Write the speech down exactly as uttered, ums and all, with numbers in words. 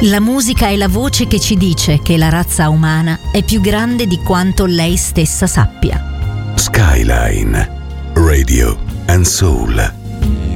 La musica è la voce che ci dice che la razza umana è più grande di quanto lei stessa sappia. Skyline Radio and Soul.